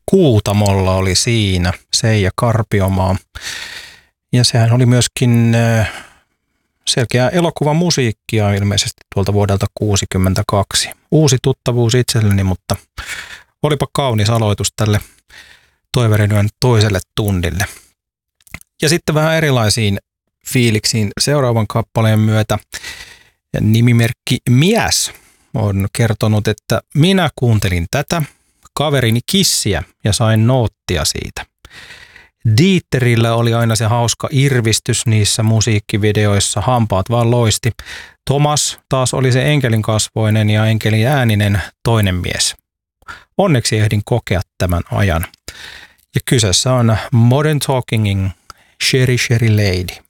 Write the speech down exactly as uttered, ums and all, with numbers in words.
Kuutamolla oli siinä Seija Karpiomaa. Ja sehän oli myöskin selkeää elokuvan musiikkia ilmeisesti tuolta vuodelta kuusikymmentäkaksi. Uusi tuttavuus itselleni, mutta olipa kaunis aloitus tälle Toiverin toiselle tunnille. Ja sitten vähän erilaisiin fiiliksiin seuraavan kappaleen myötä. Nimimerkki Mies on kertonut, että minä kuuntelin tätä kaverini Kissiä ja sain noottia siitä. Dieterillä oli aina se hauska irvistys niissä musiikkivideoissa, hampaat vaan loisti. Thomas taas oli se enkelin kasvoinen ja enkelin ääninen toinen mies. Onneksi ehdin kokea tämän ajan. Ja kyseessä on Modern Talkingin Sherry Sherry Lady.